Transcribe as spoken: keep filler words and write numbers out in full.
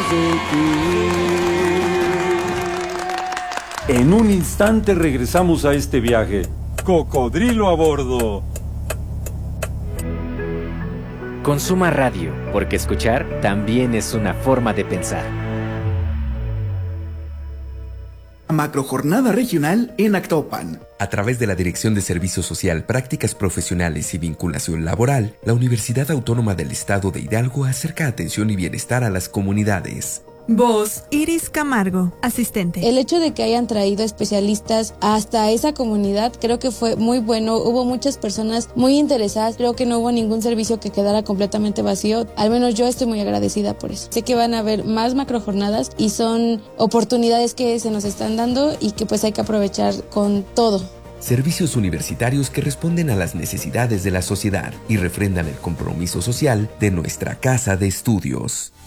de ti. En un instante regresamos a este viaje. Cocodrilo a bordo. Consuma radio, porque escuchar también es una forma de pensar. Macrojornada regional en Actopan. A través de la Dirección de Servicio Social, Prácticas Profesionales y Vinculación Laboral, la Universidad Autónoma del Estado de Hidalgo acerca atención y bienestar a las comunidades. Voz, Iris Camargo, asistente. El hecho de que hayan traído especialistas hasta esa comunidad creo que fue muy bueno. Hubo muchas personas muy interesadas. Creo que no hubo ningún servicio que quedara completamente vacío. Al menos yo estoy muy agradecida por eso. Sé que van a haber más macrojornadas y son oportunidades que se nos están dando y que pues hay que aprovechar con todo. Servicios universitarios que responden a las necesidades de la sociedad y refrendan el compromiso social de nuestra casa de estudios.